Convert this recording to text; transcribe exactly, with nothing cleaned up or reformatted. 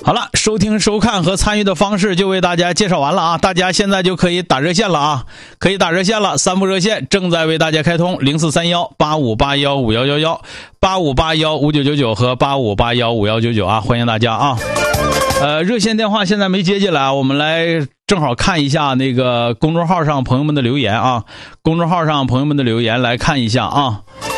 好了，收听收看和参与的方式就为大家介绍完了啊，大家现在就可以打热线了啊，可以打热线了，三部热线正在为大家开通，零四三幺八五八幺五幺幺幺、八五八幺五九九九和八五八幺五幺九九啊，欢迎大家啊。呃，热线电话现在没接进来，我们来正好看一下那个公众号上朋友们的留言啊，公众号上朋友们的留言来看一下啊。